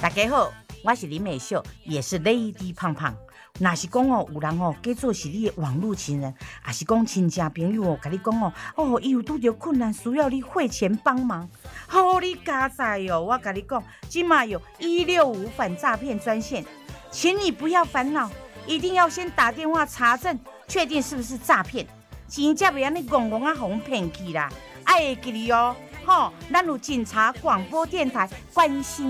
大家好，我是林美秀，也是 Lady 胖胖。若是讲有人假做是你的网络情人，还是讲亲戚朋友甲你讲伊有拄着困难需要你汇钱帮忙，你加载我甲你讲，今嘛有165反诈骗专线，请你不要烦恼，一定要先打电话查证，确定是不是诈骗，钱才袂安尼戆戆互骗去啦。爱会记哩咱有警察广播电台关心